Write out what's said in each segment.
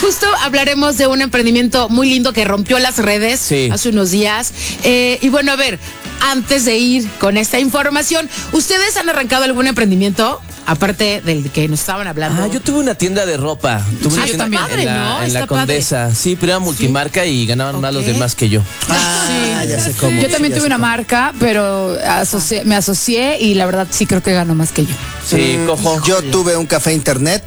justo hablaremos de un emprendimiento muy lindo que rompió las redes hace unos días. Y bueno, a ver, antes de ir con esta información, ¿ustedes han arrancado algún emprendimiento? Aparte del que nos estaban hablando. Yo tuve una tienda de ropa. Tuve una tienda padre, en la Condesa. Padre. Sí, pero era multimarca y ganaban más los demás que yo. Ya sé cómo. Yo también tuve una marca, pero me asocié y la verdad sí creo que ganó más que yo. Sí, cojo. Yo tuve un café internet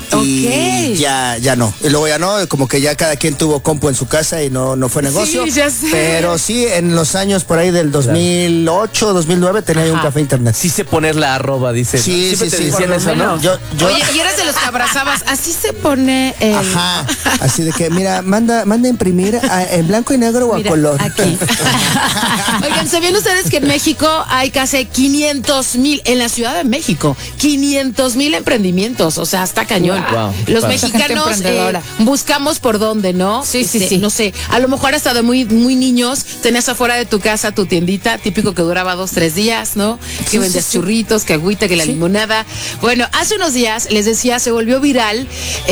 y ya no. Y luego ya no, como que ya cada quien tuvo compu en su casa y no fue negocio. Sí, ya sé. Pero sí, en los años por ahí del 2008, 2009 tenía yo un café internet. Sí sé poner la arroba, dice. Sí, te decían eso, ¿no? Oye, y eras de los que abrazabas. Así se pone el... Ajá. Así de que, mira, manda a imprimir en blanco y negro o a color. Aquí. Oigan, ¿sabían ustedes que en México hay casi 500,000, en la Ciudad de México, 500,000 emprendimientos? O sea, está cañón. Wow, los mexicanos buscamos por dónde, ¿no? Sí. No sé, a lo mejor hasta de muy niños tenías afuera de tu casa tu tiendita, típico que duraba 2-3 días, ¿no? Que vendías churritos, que agüita, que la limonada. Bueno, hace unos días, les decía, se volvió viral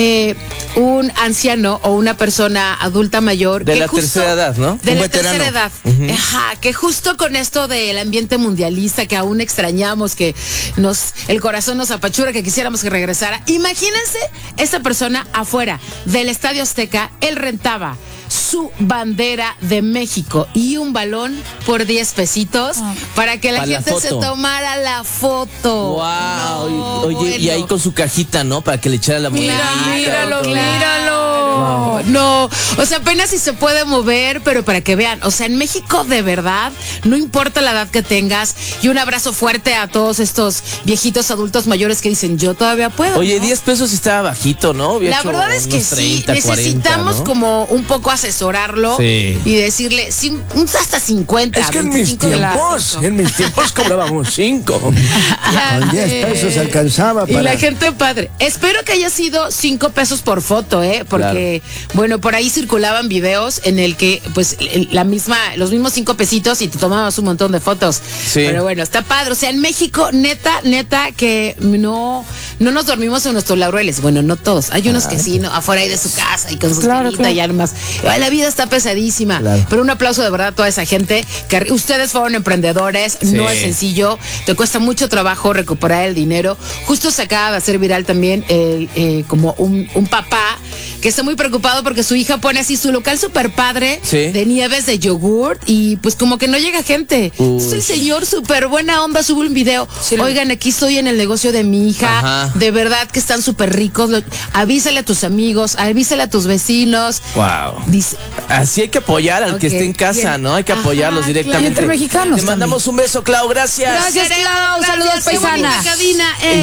un anciano o una persona adulta mayor. De la tercera edad, ¿no? De la tercera edad. Ajá, que justo con esto del ambiente mundialista que aún extrañamos, que el corazón nos apachura, que quisiéramos que regresara. Imagínense esta persona afuera del Estadio Azteca, él rentaba su bandera de México y un balón por 10 pesitos para que la gente se tomara la foto. Wow. Oye, y ahí con su cajita, ¿no? Para que le echara la moneda. Míralo. No, o sea, apenas si se puede mover, pero para que vean, o sea, en México de verdad, no importa la edad que tengas, y un abrazo fuerte a todos estos viejitos adultos mayores que dicen, yo todavía puedo. Oye, ¿no? 10 pesos estaba bajito, ¿no? La verdad es que 30, necesitamos 40, ¿no? Como un poco asesorarlo y decirle, hasta 50. Es que en mis tiempos cobrábamos 5. Con 10 pesos alcanzaba para... Y la gente padre. Espero que haya sido 5 pesos por foto, porque, bueno, por ahí circulaban videos en el que, pues, los mismos 5 pesitos y te tomabas un montón de fotos. Sí. Pero bueno, está padre. O sea, en México, neta, que no nos dormimos en nuestros laureles. Bueno, no todos. Hay unos que sí, ¿no? Afuera ahí de su casa y con sus y armas. La vida está pesadísima. Claro. Pero un aplauso de verdad a toda esa gente que ustedes fueron emprendedores. No es sencillo. Te cuesta mucho trabajo recuperar el dinero. Justo se acaba de hacer viral también como un papá que está muy preocupado porque su hija pone así su local super padre de nieves de yogurt y pues como que no llega gente. Entonces el señor súper buena onda sube un video. Oigan, aquí estoy en el negocio de mi hija. De verdad que están súper ricos. Avísale a tus amigos, avísale a tus vecinos. Wow. Dice, así hay que apoyar al que esté en casa, ¿no? Hay que apoyarlos directamente. Entre mexicanos. Te mandamos un beso, Clau. Gracias. Gracias, Clau. Saludos, paisana.